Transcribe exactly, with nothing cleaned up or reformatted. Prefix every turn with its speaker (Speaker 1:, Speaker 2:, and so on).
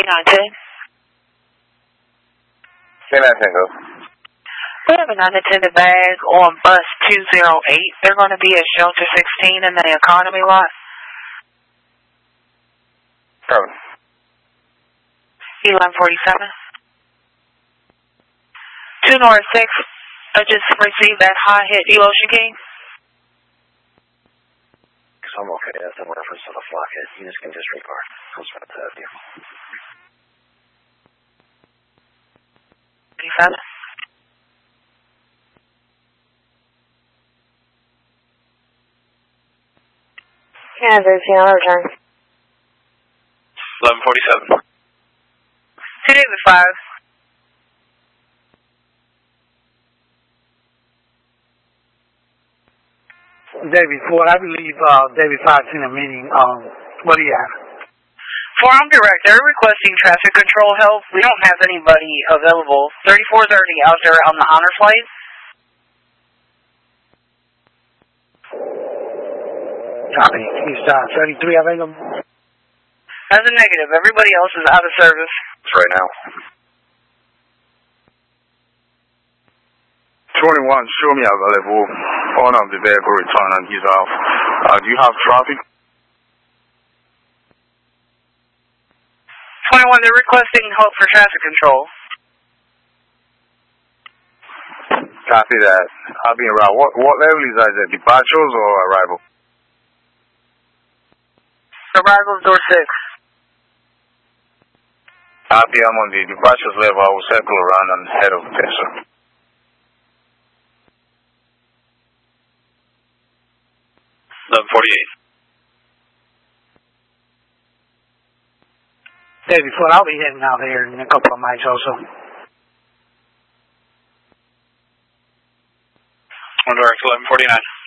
Speaker 1: nine ten.
Speaker 2: K nine ten, go.
Speaker 1: We have an unattended bag on bus two zero eight. They're going to be at shelter sixteen in the economy lot.
Speaker 2: Seven.
Speaker 1: eleven forty-seven. two North six. I just received that high hit Elotion King.
Speaker 2: So I'm okay. That's the reference to the flock hit. You just can disregard. I was about to have you.
Speaker 1: thirty-seven.
Speaker 3: Yeah, there's the other return.
Speaker 2: eleven forty-seven.
Speaker 1: two David five.
Speaker 4: David four, I believe uh, David five's in a meeting. Um, what do you have?
Speaker 1: Forum Director requesting traffic control help. We don't have anybody available. thirty-four thirty out there on the honor flight.
Speaker 4: Copy. He's uh, thirty-three available.
Speaker 1: That's a negative. Everybody else is out of service.
Speaker 2: It's right now. twenty-one, show me available. One of the vehicle return and he's off. Uh, do you have traffic?
Speaker 1: twenty-one, they're requesting help for traffic control.
Speaker 2: Copy that. I'll be around. What, what level is that? Is it departures or arrival?
Speaker 1: Arrival door six.
Speaker 2: Copy, I'm on the departures level. I will circle around and head over there, sir. eleven forty-eight.
Speaker 4: David four, I'll be heading out there in a couple of miles also.
Speaker 2: On direct eleven forty-nine.